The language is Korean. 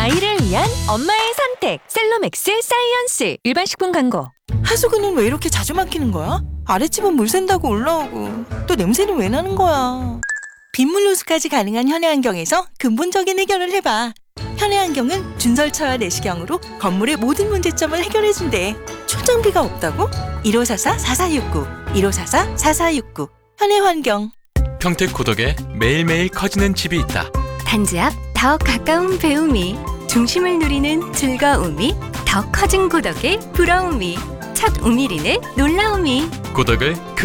아이를 위한 엄마의 선택 셀로맥스 사이언스. 일반 식품 광고. 하수구는 왜 이렇게 자주 막히는 거야? 아랫집은 물 샌다고 올라오고 또 냄새는 왜 나는 거야? 빗물 누수까지 가능한 현해환경에서 근본적인 해결을 해봐. 현해환경은 준설차와 내시경으로 건물의 모든 문제점을 해결해준대. 출장비가 없다고? 1544-4469 1544-4469 현해환경. 평택 고덕에 매일매일 커지는 집이 있다. 단지 앞 더 가까운 배움이, 중심을 누리는 즐거움이, 더 커진 고덕의 부러움이, 첫 우미린의 놀라움이. 고덕을